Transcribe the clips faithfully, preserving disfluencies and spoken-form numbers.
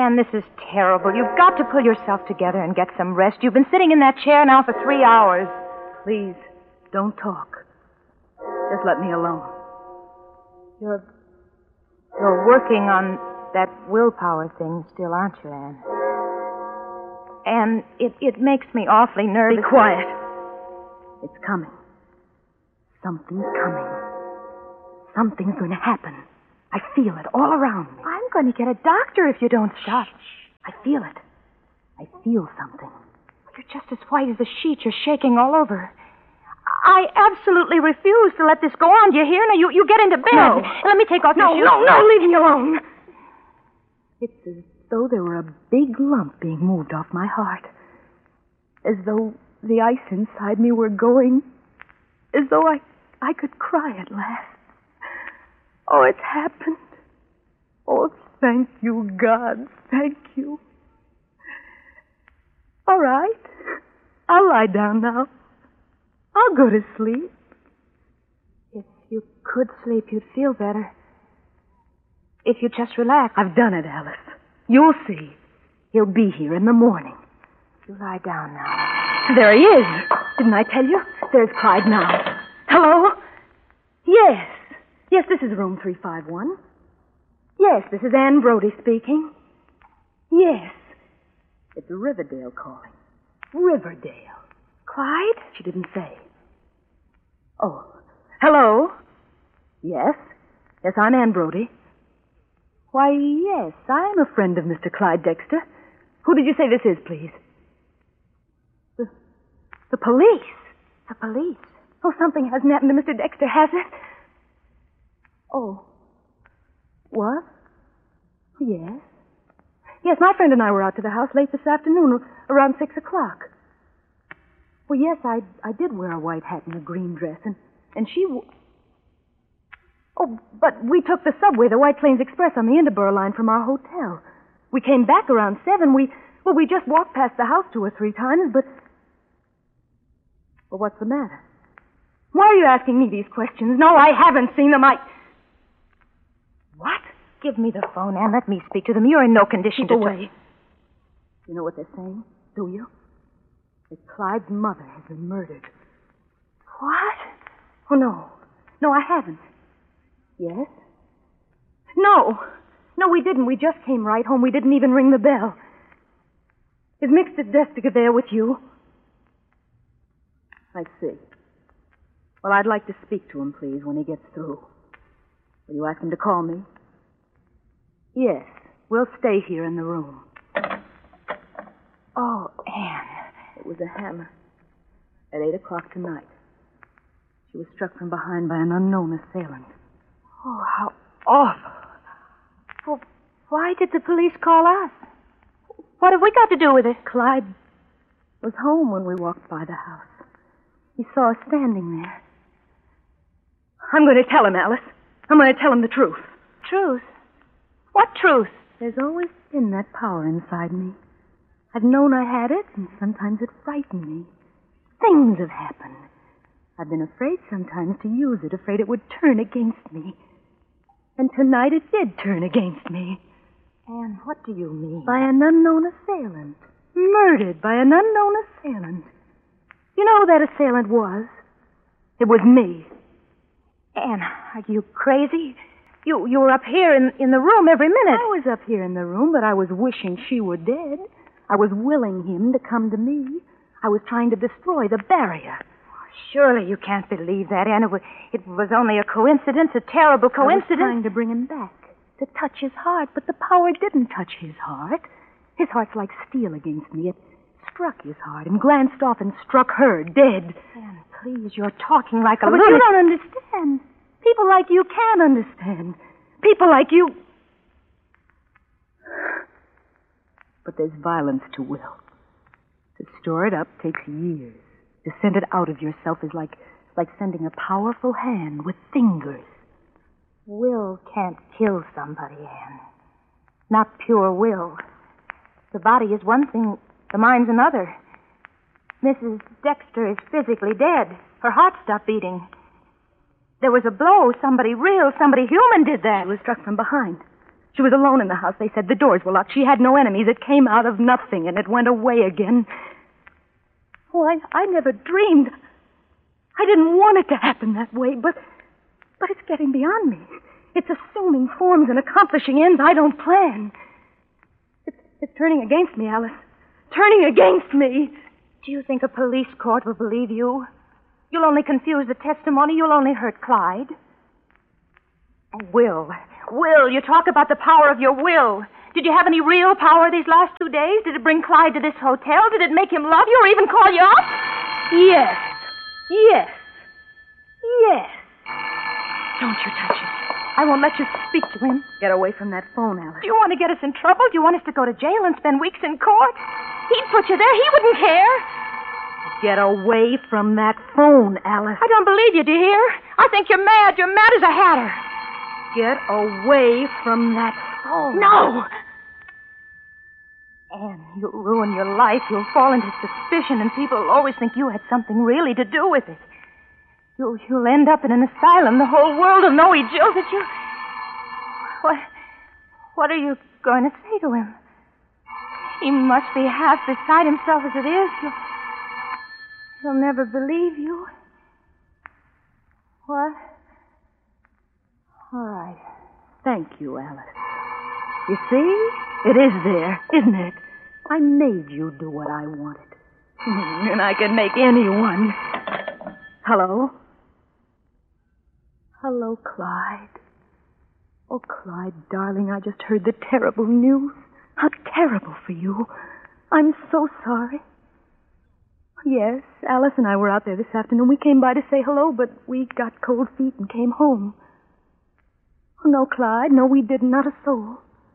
Anne, this is terrible. You've got to pull yourself together and get some rest. You've been sitting in that chair now for three hours. Please, don't talk. Just let me alone. You're... You're working on that willpower thing still, aren't you, Anne? And it, it makes me awfully nervous. Be quiet. It's coming. Something's coming. Something's going to happen. I feel it all around me. I'm going to get a doctor if you don't stop. I feel it. I feel something. You're just as white as a sheet. You're shaking all over. I absolutely refuse to let this go on. Do you hear? Now, you, you get into bed. No. Let me take off no, your shoes. No, no, leave me alone. It's as though there were a big lump being moved off my heart. As though the ice inside me were going. As though I, I could cry at last. Oh, it's happened. Oh, thank you, God. Thank you. All right. I'll lie down now. I'll go to sleep. If you could sleep, you'd feel better. If you just relax. I've done it, Alice. You'll see. He'll be here in the morning. You lie down now. There he is. Didn't I tell you? There's Clyde now. Hello? Yes. Yes, this is room three five one. Yes, this is Anne Brody speaking. Yes. It's Riverdale calling. Riverdale. Clyde? She didn't say. Oh. Hello? Yes? Yes, I'm Anne Brody. Why, yes, I'm a friend of Mister Clyde Dexter. Who did you say this is, please? The, the police. The police? Oh, something hasn't happened to Mister Dexter, has it? Oh. What? Yes. Yes, my friend and I were out to the house late this afternoon, around six o'clock. Well, yes, I I did wear a white hat and a green dress, and, and she... W- oh, but we took the subway, the White Plains Express, on the Interborough line from our hotel. We came back around seven. We, well, we just walked past the house two or three times, but... Well, what's the matter? Why are you asking me these questions? No, I haven't seen them. I... What? Give me the phone, Anne. Let me speak to them. You're in no condition Keep to... away. T- you know what they're saying? Do you? That Clyde's mother has been murdered. What? Oh, no. No, I haven't. Yes? No. No, we didn't. We just came right home. We didn't even ring the bell. Is Mister Dexter there with you? I see. Well, I'd like to speak to him, please, when he gets through. Will you ask him to call me? Yes. We'll stay here in the room. Oh, Anne. It was a hammer. At eight o'clock tonight. She was struck from behind by an unknown assailant. Oh, how awful. Well, why did the police call us? What have we got to do with it? Clyde was home when we walked by the house. He saw us standing there. I'm going to tell him, Alice. I'm going to tell him the truth. Truth? What truth? There's always been that power inside me. I've known I had it, and sometimes it frightened me. Things have happened. I've been afraid sometimes to use it, afraid it would turn against me. And tonight it did turn against me. Anne, what do you mean? By an unknown assailant. Murdered by an unknown assailant. You know who that assailant was? It was me. Anne, are you crazy? You you were up here in, in the room every minute. I was up here in the room, but I was wishing she were dead. I was willing him to come to me. I was trying to destroy the barrier. Surely you can't believe that, Anne. It was, it was only a coincidence, a terrible coincidence. I was trying to bring him back, to touch his heart, but the power didn't touch his heart. His heart's like steel against me. It struck his heart and glanced off and struck her, dead. Anne, please, you're talking like a oh, but lunatic. you don't understand. People like you can understand. People like you... But there's violence to will. To store it up takes years. To send it out of yourself is like, like sending a powerful hand with fingers. Will can't kill somebody, Anne. Not pure will. The body is one thing, the mind's another. Missus Dexter is physically dead. Her heart stopped beating. There was a blow. Somebody real, somebody human did that. She was struck from behind. She was alone in the house. They said the doors were locked. She had no enemies. It came out of nothing, and it went away again. Oh, I, I never dreamed. I didn't want it to happen that way, but, but it's getting beyond me. It's assuming forms and accomplishing ends I don't plan. It's, it's turning against me, Alice. Turning against me. Do you think a police court will believe you? You'll only confuse the testimony. You'll only hurt Clyde. Oh, Will. Will, you talk about the power of your will. Did you have any real power these last two days? Did it bring Clyde to this hotel? Did it make him love you or even call you up? Yes. Yes. Yes. Don't you touch him. I won't let you speak to him. Get away from that phone, Alice. Do you want to get us in trouble? Do you want us to go to jail and spend weeks in court? He'd put you there. He wouldn't care. Get away from that phone, Alice. I don't believe you, do you hear? I think you're mad. You're mad as a hatter. Get away from that phone. No! Anne, you'll ruin your life. You'll fall into suspicion, and people will always think you had something really to do with it. You'll, you'll end up in an asylum. The whole world will know he jilted you. What, what are you going to say to him? He must be half beside himself as it is. He'll, he'll never believe you. What? All right. Thank you, Alice. You see? It is there, isn't it? I made you do what I wanted. And I can make anyone. Hello? Hello, Clyde. Oh, Clyde, darling, I just heard the terrible news. How terrible for you. I'm so sorry. Yes, Alice and I were out there this afternoon. We came by to say hello, but we got cold feet and came home. Oh, no, Clyde. No, we didn't. Not a soul.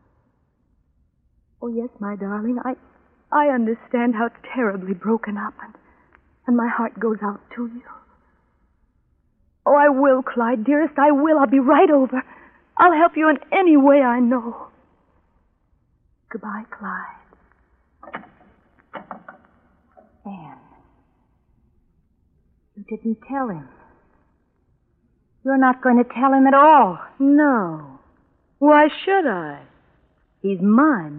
Oh, yes, my darling. I I understand how terribly broken up, and, and my heart goes out to you. Oh, I will, Clyde, dearest. I will. I'll be right over. I'll help you in any way I know. Goodbye, Clyde. Anne, you didn't tell him. You're not going to tell him at all. No. Why should I? He's mine.